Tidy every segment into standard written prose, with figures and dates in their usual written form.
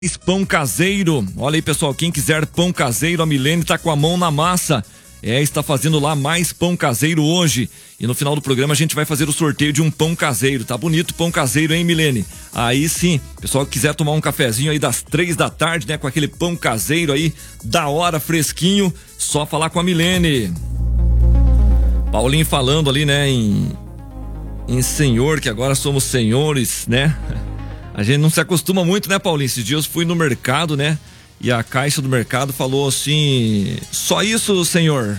Pão caseiro, olha aí pessoal, quem quiser pão caseiro, a Milene tá com a mão na massa, está fazendo lá mais pão caseiro hoje, e no final do programa a gente vai fazer o sorteio de um pão caseiro, tá bonito pão caseiro, hein, Milene? Aí sim, pessoal que quiser tomar um cafezinho aí das 3 da tarde, né, com aquele pão caseiro aí, da hora, fresquinho, só falar com a Milene. Paulinho falando ali, né, em senhor, que agora somos senhores, né? A gente não se acostuma muito, né, Paulinho? Esses dias eu fui no mercado, né? E a caixa do mercado falou assim: só isso, senhor?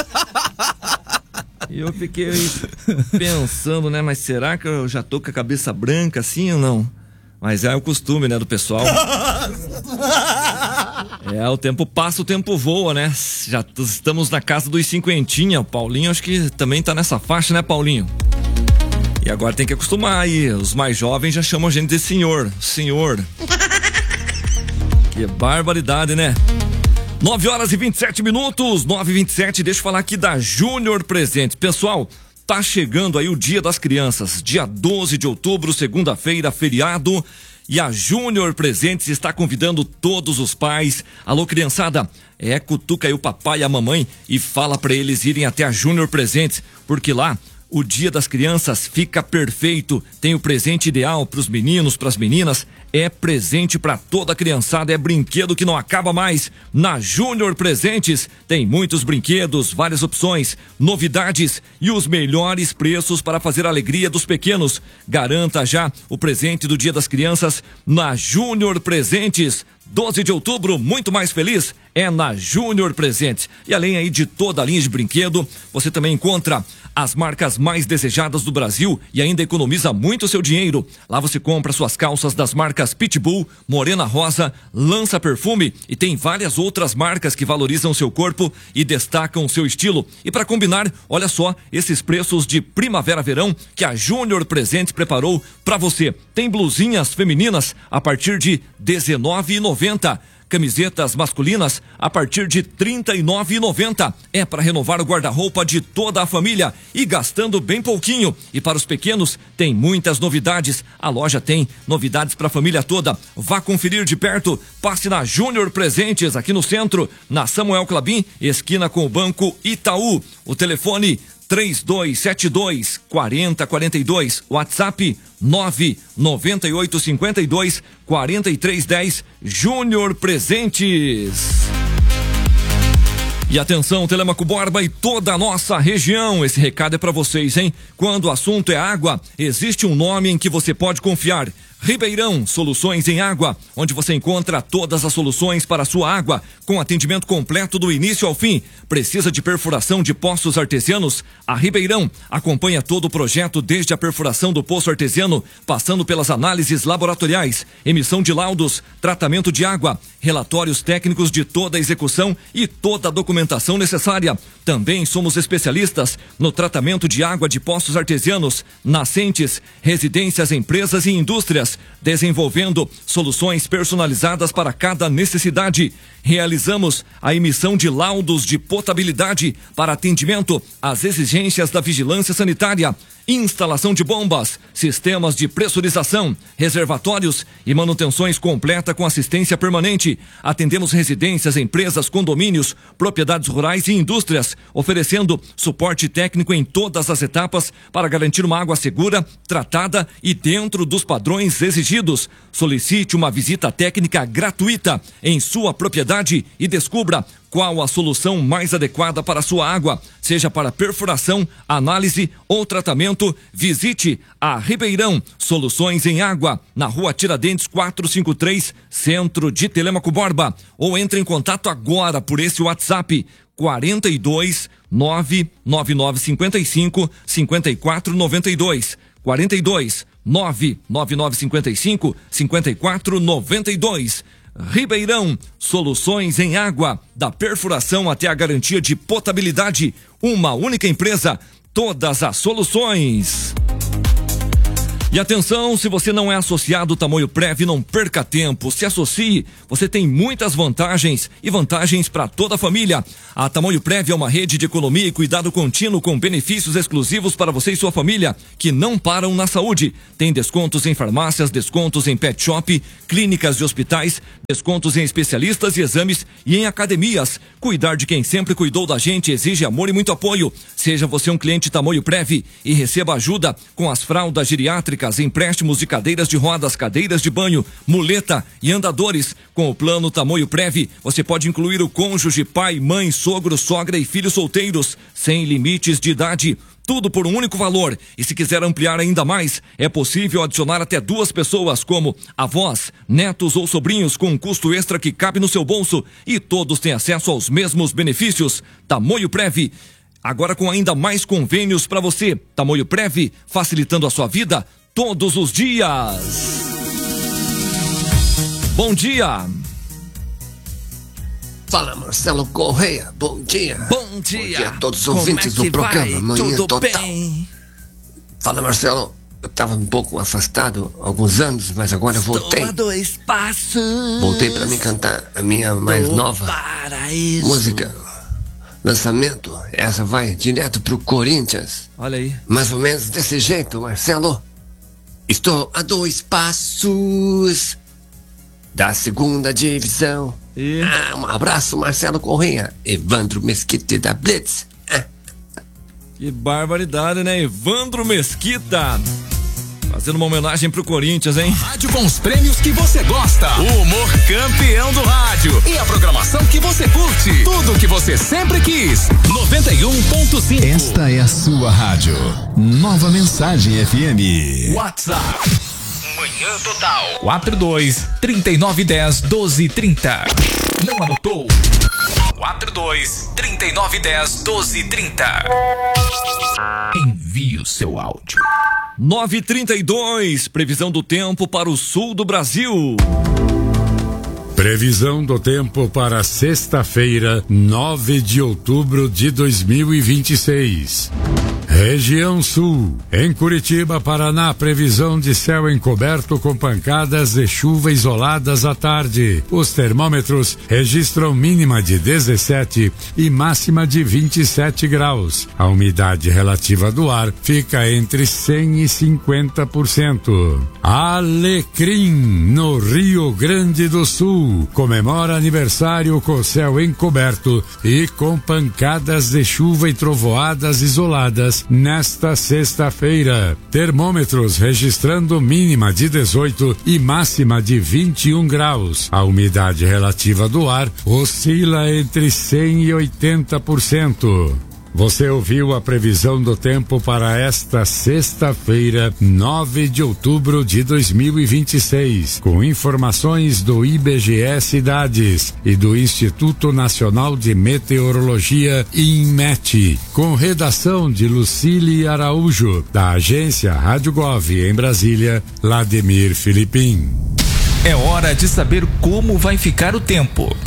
E eu fiquei pensando, né? Mas será que eu já tô com a cabeça branca assim ou não? Mas é o costume, né, do pessoal. O tempo passa, o tempo voa, né? Já estamos na casa dos cinquentinha. O Paulinho acho que também tá nessa faixa, né, Paulinho? E agora tem que acostumar aí, os mais jovens já chamam a gente de senhor. Que barbaridade, né? 9h27, 9h27, deixa eu falar aqui da Júnior Presentes. Pessoal, tá chegando aí o Dia das Crianças, dia 12 de outubro, segunda-feira, feriado. E a Júnior Presentes está convidando todos os pais. Alô, criançada, cutuca aí o papai e a mamãe e fala pra eles irem até a Júnior Presentes, porque lá o Dia das Crianças fica perfeito, tem o presente ideal para os meninos, para as meninas, é presente para toda a criançada, é brinquedo que não acaba mais. Na Júnior Presentes tem muitos brinquedos, várias opções, novidades e os melhores preços para fazer a alegria dos pequenos. Garanta já o presente do Dia das Crianças na Júnior Presentes. 12 de outubro, muito mais feliz, é na Júnior Presentes. E além aí de toda a linha de brinquedo, você também encontra as marcas mais desejadas do Brasil e ainda economiza muito seu dinheiro. Lá você compra suas calças das marcas Pitbull, Morena Rosa, Lança Perfume e tem várias outras marcas que valorizam seu corpo e destacam o seu estilo. E para combinar, olha só esses preços de primavera-verão que a Júnior Presentes preparou para você. Tem blusinhas femininas a partir de R$19,90. Camisetas masculinas a partir de R$39,90. É para renovar o guarda-roupa de toda a família e gastando bem pouquinho. E para os pequenos tem muitas novidades. A loja tem novidades para a família toda. Vá conferir de perto. Passe na Júnior Presentes aqui no centro, na Samuel Clabin, esquina com o Banco Itaú. O telefone 3272-4042, WhatsApp 99852-4310, Júnior Presentes. E atenção, Telêmaco Borba e toda a nossa região, esse recado é para vocês, hein? Quando o assunto é água, existe um nome em que você pode confiar. Ribeirão Soluções em Água, onde você encontra todas as soluções para a sua água, com atendimento completo do início ao fim. Precisa de perfuração de poços artesianos? A Ribeirão acompanha todo o projeto, desde a perfuração do poço artesiano, passando pelas análises laboratoriais, emissão de laudos, tratamento de água, relatórios técnicos de toda a execução e toda a documentação necessária. Também somos especialistas no tratamento de água de poços artesianos, nascentes, residências, empresas e indústrias, desenvolvendo soluções personalizadas para cada necessidade. Realizamos a emissão de laudos de potabilidade para atendimento às exigências da vigilância sanitária, instalação de bombas, sistemas de pressurização, reservatórios e manutenções completa com assistência permanente. Atendemos residências, empresas, condomínios, propriedades rurais e indústrias, oferecendo suporte técnico em todas as etapas para garantir uma água segura, tratada e dentro dos padrões exigidos. Solicite uma visita técnica gratuita em sua propriedade e descubra qual a solução mais adequada para a sua água, seja para perfuração, análise ou tratamento. Visite a Ribeirão Soluções em Água, na Rua Tiradentes 453, centro de Telêmaco Borba, ou entre em contato agora por esse WhatsApp 42 99955 5492, 42 99955 5492. Ribeirão Soluções em Água, da perfuração até a garantia de potabilidade, uma única empresa, todas as soluções. E atenção, se você não é associado Tamoio Prev, não perca tempo, se associe, você tem muitas vantagens e vantagens para toda a família. A Tamoio Prev é uma rede de economia e cuidado contínuo com benefícios exclusivos para você e sua família, que não param na saúde. Tem descontos em farmácias, descontos em pet shop, clínicas e hospitais, descontos em especialistas e exames e em academias. Cuidar de quem sempre cuidou da gente exige amor e muito apoio. Seja você um cliente Tamoio Prev e receba ajuda com as fraldas geriátricas, empréstimos de cadeiras de rodas, cadeiras de banho, muleta e andadores. Com o plano Tamoio Prev, você pode incluir o cônjuge, pai, mãe, sogro, sogra e filhos solteiros, sem limites de idade. Tudo por um único valor. E se quiser ampliar ainda mais, é possível adicionar até 2 pessoas, como avós, netos ou sobrinhos, com um custo extra que cabe no seu bolso. E todos têm acesso aos mesmos benefícios. Tamoio Prev, agora com ainda mais convênios para você. Tamoio Prev, facilitando a sua vida todos os dias. Bom dia. Fala, Marcelo Correia, bom dia. Bom dia. Bom dia a todos os ouvintes do programa Manhã Tudo Total. bem? Fala, Marcelo, eu tava um pouco afastado há alguns anos, mas agora eu voltei. Estou a 2 passos. Voltei pra me cantar a minha mais nova paraíso. música. Lançamento, essa vai direto pro Corinthians. Olha aí. Mais ou menos desse jeito, Marcelo. Estou a 2 passos da 2ª divisão. E... um abraço, Marcelo Correia, Evandro Mesquita da Blitz. Que barbaridade, né? Evandro Mesquita. Fazendo uma homenagem pro Corinthians, hein? Rádio com os prêmios que você gosta. O humor campeão do rádio. E a programação que você curte. Tudo que você sempre quis. 91.5. Esta é a sua rádio. Nova Mensagem FM. WhatsApp. Manhã Total. 42-3910-1230. Não anotou? 42-3910-1230. Envie o seu áudio. 9h32, previsão do tempo para o sul do Brasil. Previsão do tempo para sexta-feira, 9 de outubro de 2026. Região Sul. Em Curitiba, Paraná, previsão de céu encoberto com pancadas de chuva isoladas à tarde. Os termômetros registram mínima de 17 e máxima de 27 graus. A umidade relativa do ar fica entre 100 e 50%. Alecrim, no Rio Grande do Sul, comemora aniversário com céu encoberto e com pancadas de chuva e trovoadas isoladas nesta sexta-feira. Termômetros registrando mínima de 18 e máxima de 21 graus. A umidade relativa do ar oscila entre 100 e 80%. Você ouviu a previsão do tempo para esta sexta-feira, 9 de outubro de 2026, com informações do IBGE Cidades e do Instituto Nacional de Meteorologia, INMET, com redação de Lucília Araújo, da agência Rádio Gov em Brasília, Lademir Filipim. É hora de saber como vai ficar o tempo.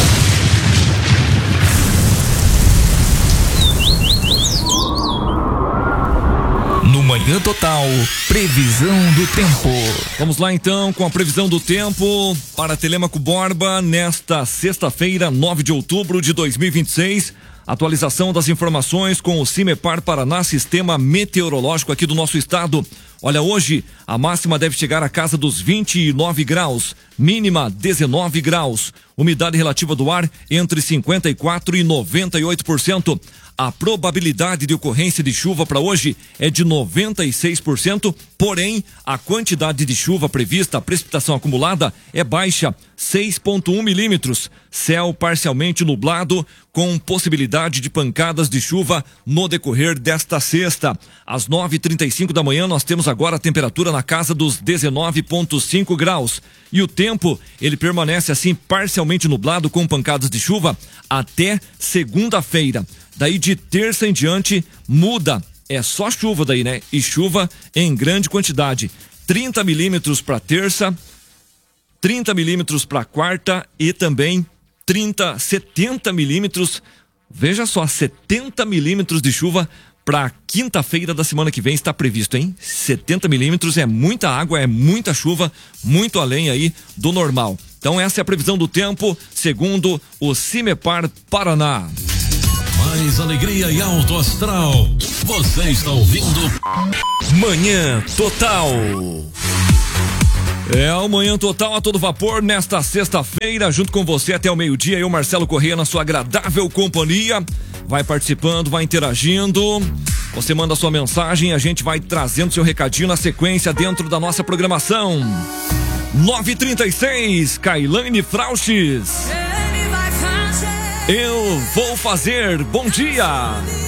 No Manhã Total, previsão do tempo. Vamos lá então com a previsão do tempo para Telêmaco Borba nesta sexta-feira, 9 de outubro de 2026. Atualização das informações com o CIMEPAR Paraná, Sistema Meteorológico aqui do nosso estado. Olha, hoje a máxima deve chegar à casa dos 29 graus, mínima 19 graus. Umidade relativa do ar entre 54% e 98%. A probabilidade de ocorrência de chuva para hoje é de 96%, porém a quantidade de chuva prevista, a precipitação acumulada, é baixa, 6,1 milímetros. Céu parcialmente nublado, com possibilidade de pancadas de chuva no decorrer desta sexta. Às 9h35 da manhã nós temos agora a temperatura na casa dos 19,5 graus. E o tempo, ele permanece assim parcialmente nublado com pancadas de chuva até segunda-feira. Daí de terça em diante muda, é só chuva daí, né? E chuva em grande quantidade. 30 milímetros para terça, 30 milímetros para quarta e também 70 milímetros, veja só, 70 milímetros de chuva para quinta-feira da semana que vem está previsto, hein? 70 milímetros, é muita água, é muita chuva, muito além aí do normal. Então essa é a previsão do tempo, segundo o Cimepar Paraná. Mais alegria e alto astral. Você está ouvindo Manhã Total. É o Manhã Total a todo vapor nesta sexta-feira, junto com você até o meio-dia. Eu, Marcelo Corrêa, na sua agradável companhia. Vai participando, vai interagindo. Você manda sua mensagem, a gente vai trazendo seu recadinho na sequência dentro da nossa programação. 9h36, Kailane Frauches. Eu vou fazer. Bom dia.